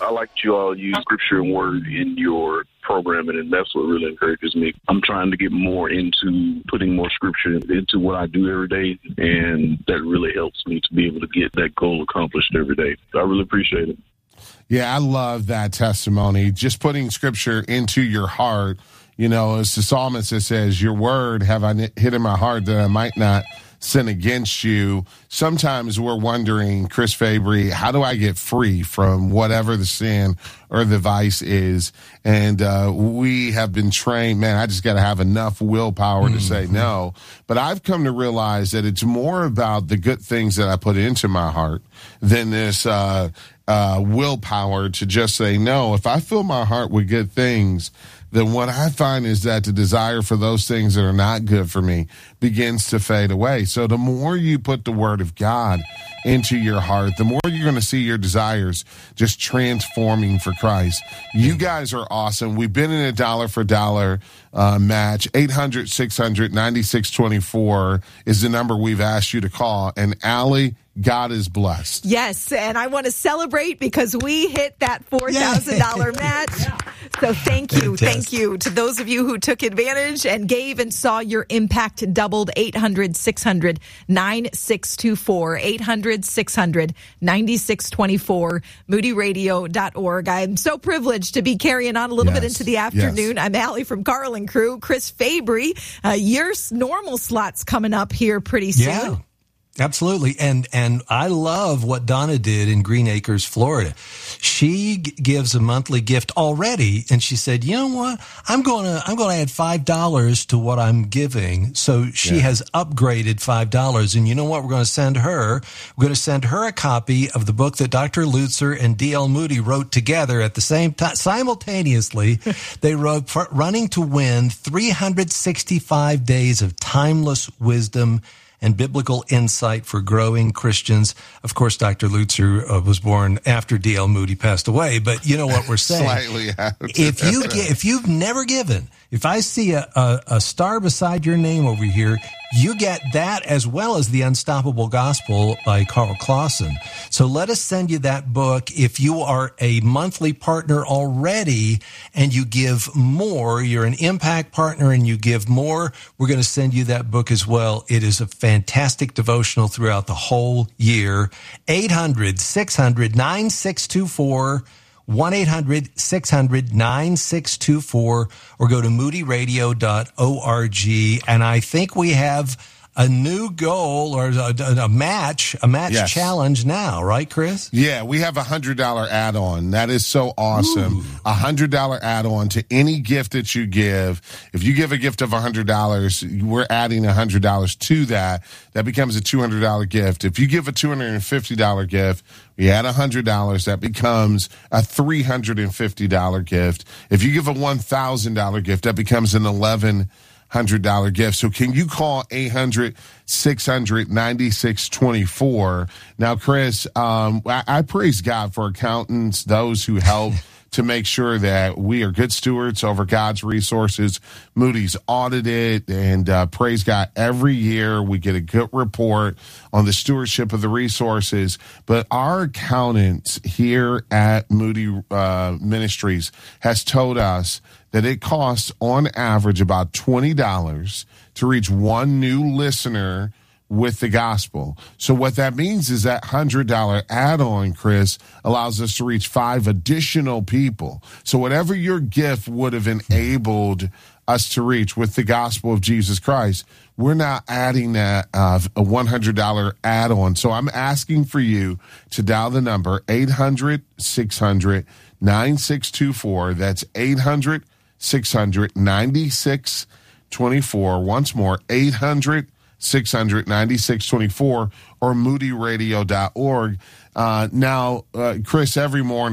I like that you all use scripture and word in your programming, and that's what really encourages me. I'm trying to get more into putting more scripture into what I do every day, and that really helps me to be able to get that goal accomplished every day. I really appreciate it. Yeah, I love that testimony. Just putting scripture into your heart. You know, it's the psalmist that says, your word have I hid in my heart that I might not sin against you. Sometimes we're wondering, Chris Fabry, how do I get free from whatever the sin or the vice is? And we have been trained, man, I just got to have enough willpower to say no. But I've come to realize that it's more about the good things that I put into my heart than this willpower to just say no. If I fill my heart with good things, then what I find is that the desire for those things that are not good for me begins to fade away. So the more you put the word of God into your heart, the more you're going to see your desires just transforming for Christ. You guys are awesome. We've been in a dollar for dollar match. 800-600-9624 is the number we've asked you to call. And Allie, God is blessed. Yes, and I want to celebrate because we hit that $4,000 match. So thank you. Thank you to those of you who took advantage and gave and saw your impact doubled. 800-600-9624. 800-600-9624. MoodyRadio.org. I'm so privileged to be carrying on a little bit into the afternoon. I'm Allie from Carl and Crew. Chris Fabry, your normal slot's coming up here pretty soon. Yeah. Absolutely. And I love what Donna did in Green Acres, Florida. She gives a monthly gift already. And she said, you know what? I'm going to add $5 to what I'm giving. So she has upgraded $5. And you know what we're going to send her? We're going to send her a copy of the book that Dr. Lutzer and D.L. Moody wrote together at the same time, simultaneously. They wrote Running to Win, 365 Days of Timeless Wisdom and Biblical Insight for Growing Christians. Of course, Dr. Lutzer was born after D.L. Moody passed away, but you know what we're saying. Slightly after. If you've never given, if I see a star beside your name over here, you get that as well as The Unstoppable Gospel by Carl Clausen. So let us send you that book. If you are a monthly partner already and you give more, you're an impact partner and you give more, we're going to send you that book as well. It is a fantastic devotional throughout the whole year. 800-600-9624. 1-800-600-9624 or go to moodyradio.org. And I think we have a new goal or a match challenge now, right, Chris? Yeah, we have a $100 add-on. That is so awesome. A $100 add-on to any gift that you give. If you give a gift of $100, we're adding $100 to that. That becomes a $200 gift. If you give a $250 gift, we add $100. That becomes a $350 gift. If you give a $1,000 gift, that becomes an $1,100 gift. So can you call 800-600-9624? Now, Chris, I praise God for accountants, those who help to make sure that we are good stewards over God's resources. Moody's audited, and praise God, every year we get a good report on the stewardship of the resources. But our accountants here at Moody Ministries has told us that it costs on average about $20 to reach one new listener with the gospel. So what that means is that $100 add-on, Chris, allows us to reach 5 additional people. So whatever your gift would have enabled us to reach with the gospel of Jesus Christ, we're now adding that a $100 add-on. So I'm asking for you to dial the number 800-600-9624. That's 800-600-9624. Once more, 800-600-9624 or moodyradio.org. Now, Chris, every morning,